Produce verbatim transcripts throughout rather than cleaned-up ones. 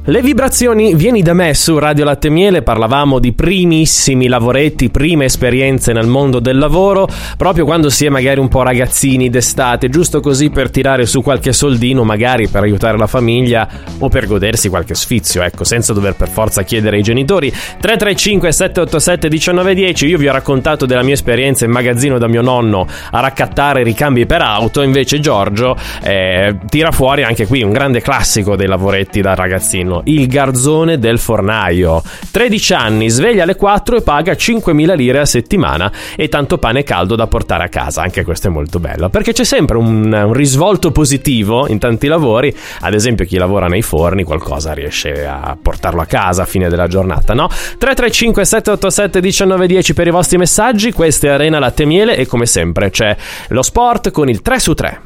Le vibrazioni, vieni da me su Radio Latte e Miele. Parlavamo di primissimi lavoretti, prime esperienze nel mondo del lavoro, proprio quando si è magari un po' ragazzini d'estate, giusto così per tirare su qualche soldino, magari per aiutare la famiglia o per godersi qualche sfizio, ecco, senza dover per forza chiedere ai genitori. Tre tre cinque sette otto sette uno nove uno zero. Io vi ho raccontato della mia esperienza in magazzino da mio nonno a raccattare ricambi per auto, invece Giorgio eh, tira fuori anche qui un grande classico dei lavoretti da ragazzino: il garzone del fornaio. Tredici anni, sveglia alle quattro e paga cinquemila lire a settimana e tanto pane caldo da portare a casa. Anche questo è molto bello, perché c'è sempre un, un risvolto positivo in tanti lavori. Ad esempio chi lavora nei forni qualcosa riesce a portarlo a casa a fine della giornata, no? Tre tre cinque sette otto sette uno nove uno zero per i vostri messaggi. Questa è Arena Latte e Miele e come sempre c'è lo sport con il tre su tre.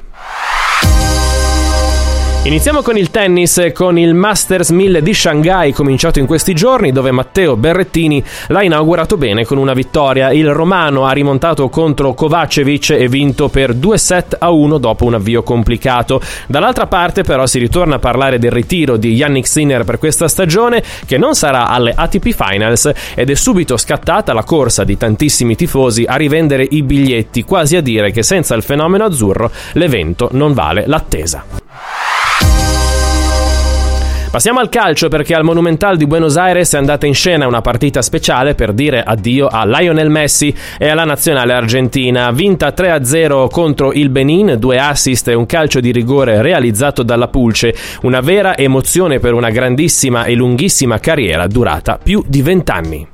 Iniziamo con il tennis, con il Masters mille di Shanghai, cominciato in questi giorni, dove Matteo Berrettini l'ha inaugurato bene con una vittoria. Il romano ha rimontato contro Kovacevic e vinto per due set a uno dopo un avvio complicato. Dall'altra parte però si ritorna a parlare del ritiro di Jannik Sinner per questa stagione, che non sarà alle A T P Finals, ed è subito scattata la corsa di tantissimi tifosi a rivendere i biglietti, quasi a dire che senza il fenomeno azzurro l'evento non vale l'attesa. Passiamo al calcio, perché al Monumental di Buenos Aires è andata in scena una partita speciale per dire addio a Lionel Messi e alla nazionale argentina. Vinta tre a zero contro il Benin, due assist e un calcio di rigore realizzato dalla Pulce. Una vera emozione per una grandissima e lunghissima carriera durata più di vent'anni.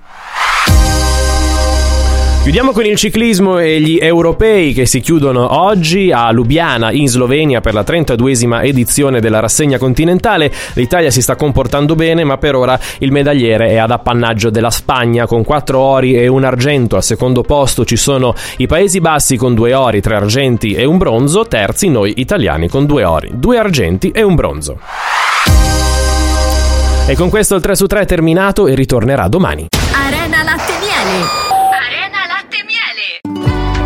Chiudiamo con il ciclismo e gli europei che si chiudono oggi a Lubiana in Slovenia per la trentaduesima edizione della rassegna continentale. L'Italia si sta comportando bene, ma per ora il medagliere è ad appannaggio della Spagna con quattro ori e un argento. Al secondo posto ci sono i Paesi Bassi con due ori, tre argenti e un bronzo. Terzi noi italiani con due ori, due argenti e un bronzo. E con questo il tre su tre è terminato e ritornerà domani. Arena Latte e Miele. Arena Latte e Miele.